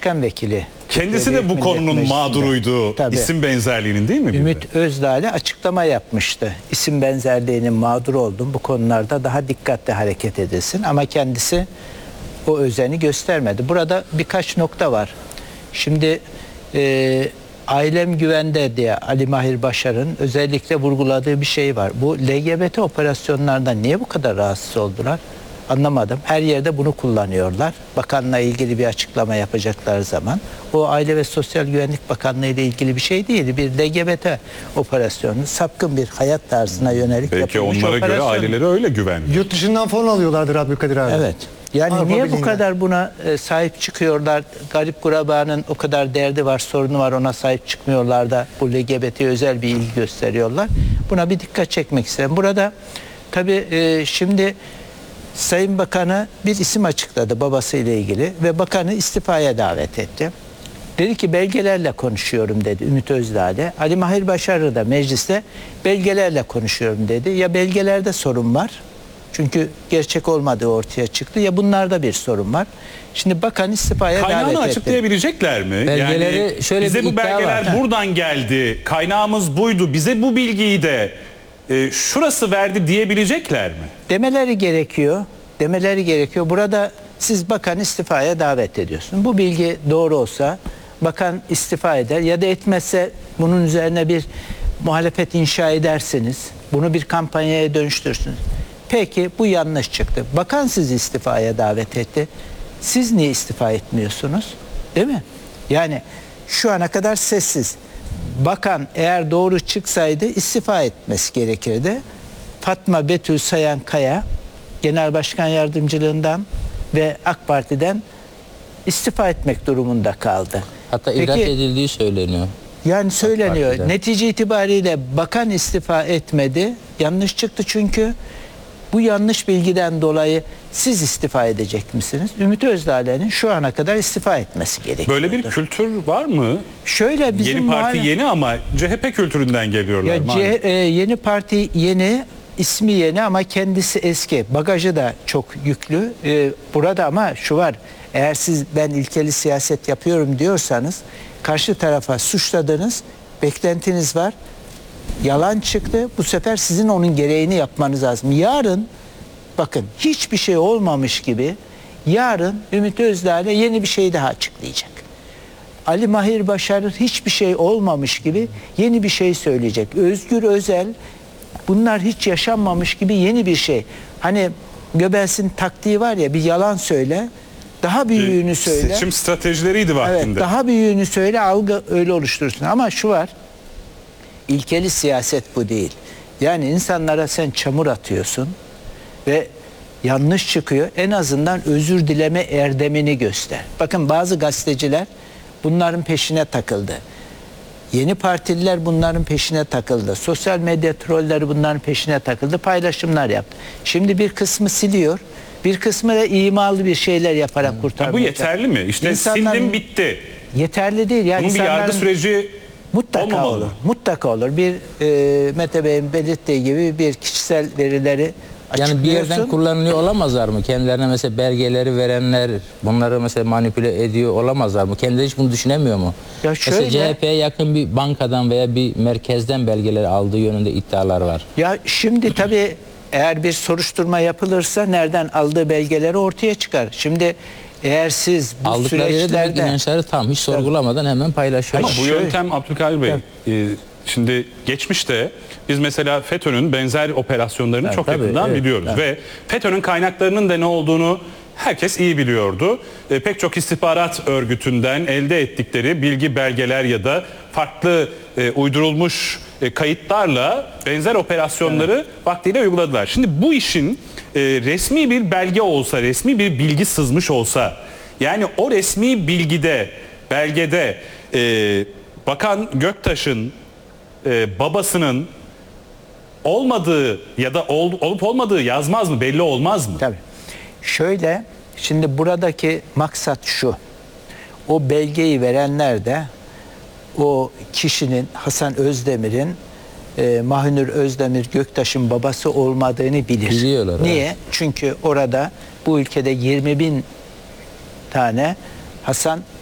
başkan vekili. Kendisi de bu konunun mağduruydu. Tabii. İsim benzerliğinin, değil mi? Ümit Özdağ'la açıklama yapmıştı. İsim benzerliğinin mağduru oldum. Bu konularda daha dikkatli hareket edilsin. Ama kendisi o özeni göstermedi. Burada birkaç nokta var. Şimdi ailem güvende diye Ali Mahir Başar'ın özellikle vurguladığı bir şey var. Bu LGBT operasyonlardan niye bu kadar rahatsız oldular? Anlamadım. Her yerde bunu kullanıyorlar. Bakanla ilgili bir açıklama yapacakları zaman. O Aile ve Sosyal Güvenlik Bakanlığı ile ilgili bir şey değildi. Bir LGBT operasyonu, sapkın bir hayat tarzına yönelik belki yapılmış onlara operasyon. göre aileleri öyle güvenli. Yurt dışından falan alıyorlardır Abdülkadir abi. Evet. Yani Avrupa niye bu Birliği'nden kadar buna sahip çıkıyorlar? Garip gurabanın o kadar derdi var, sorunu var, ona sahip çıkmıyorlar da bu LGBT'ye özel bir ilgi gösteriyorlar. Buna bir dikkat çekmek istedim. Burada tabii şimdi Sayın Bakan'a bir isim açıkladı babasıyla ilgili ve bakanı istifaya davet etti. Dedi ki belgelerle konuşuyorum dedi Ümit Özdağ'la. Ali Mahir Başar'ı da mecliste belgelerle konuşuyorum dedi. Ya belgelerde sorun var. Çünkü gerçek olmadığı ortaya çıktı. Ya bunlarda bir sorun var. Şimdi bakan istifaya davet etti. Kaynağını açıklayabilecekler mi? Belgeleri Yani şöyle bize bir bu iddia belgeler var. buradan geldi. Kaynağımız buydu. Bize bu bilgiyi de şurası verdi diyebilecekler mi? Demeleri gerekiyor. Demeleri gerekiyor. Burada siz bakan istifaya davet ediyorsun. Bu bilgi doğru olsa bakan istifa eder ya da etmezse bunun üzerine bir muhalefet inşa edersiniz. Bunu bir kampanyaya dönüştürürsünüz. Peki bu yanlış çıktı. Bakan sizi istifaya davet etti. Siz niye istifa etmiyorsunuz? Değil mi? Yani şu ana kadar sessiz. Bakan eğer doğru çıksaydı istifa etmesi gerekirdi. Fatma Betül Sayan Kaya Genel Başkan Yardımcılığından ve AK Parti'den istifa etmek durumunda kaldı. Hatta Peki, ihraç edildiği söyleniyor. yani söyleniyor. Parti'den. Netice itibariyle bakan istifa etmedi. Yanlış çıktı çünkü. Bu yanlış bilgiden dolayı siz istifa edecek misiniz? Ümit Özdağ'ın şu ana kadar istifa etmesi gerekiyor. Böyle bir kültür var mı? Şöyle bizim Yeni parti yeni ama CHP kültüründen geliyorlar. yeni parti yeni, ismi yeni ama kendisi eski. Bagajı da çok yüklü. Burada ama şu var. Eğer siz ben ilkeli siyaset yapıyorum diyorsanız karşı tarafa suçladığınız beklentiniz var. Yalan çıktı. Bu sefer sizin onun gereğini yapmanız lazım. Yarın bakın hiçbir şey olmamış gibi yarın Ümit Özdağ'la yeni bir şey daha açıklayacak. Ali Mahir Başar hiçbir şey olmamış gibi yeni bir şey söyleyecek. Özgür Özel bunlar hiç yaşanmamış gibi yeni bir şey. Hani Göbels'in taktiği var ya bir yalan söyle, daha büyüğünü söyle. Seçim stratejileriydi vaktinde. Evet, daha büyüğünü söyle, algı öyle oluşturursun. Ama şu var, ilkeli siyaset bu değil. Yani insanlara sen çamur atıyorsun ve yanlış çıkıyor. En azından özür dileme erdemini göster. Bakın bazı gazeteciler bunların peşine takıldı. Yeni partililer bunların peşine takıldı. Sosyal medya trolleri bunların peşine takıldı. Paylaşımlar yaptı. Şimdi bir kısmı siliyor. Bir kısmı da imalı bir şeyler yaparak kurtarmaya. Bu yeterli mi? İşte sildim bitti. Yeterli değil. Yani Bunun bir yargı süreci mutlaka olmamalı olur. mı? Mutlaka olur. Bir Mete Bey'in belirttiği gibi bir kişisel verileri Yani bir yerden açıklıyorsun. kullanılıyor olamazlar mı? Kendilerine mesela belgeleri verenler bunları mesela manipüle ediyor olamazlar mı? Kendileri hiç bunu düşünemiyor mu? Ya şöyle- Mesela CHP'ye yakın bir bankadan veya bir merkezden belgeleri aldığı yönünde iddialar var. Ya şimdi tabii eğer bir soruşturma yapılırsa nereden aldığı belgeleri ortaya çıkar. Şimdi eğer siz bu Aldıkları yere direkt süreçlerde inançları tam hiç sorgulamadan hemen paylaşıyorlar. Ama bu Şöyle- yöntem Abdülkadir Bey, şimdi geçmişte biz mesela FETÖ'nün benzer operasyonlarını çok tabii, yakından evet, biliyoruz. Ve FETÖ'nün kaynaklarının da ne olduğunu herkes iyi biliyordu. Pek çok istihbarat örgütünden elde ettikleri bilgi, belgeler ya da farklı uydurulmuş kayıtlarla benzer operasyonları vaktiyle uyguladılar. Şimdi bu işin resmi bir belge olsa, resmi bir bilgi sızmış olsa, yani o resmi bilgide, belgede Bakan Göktaş'ın babasının olmadığı ya da olup olmadığı yazmaz mı? Belli olmaz mı? tabii. Şöyle şimdi buradaki maksat şu. O belgeyi verenler de o kişinin Hasan Özdemir'in Mahinur Özdemir Göktaş'ın babası olmadığını bilir. Biliyorlar, Niye? evet. Çünkü orada bu ülkede 20.000 tane Hasan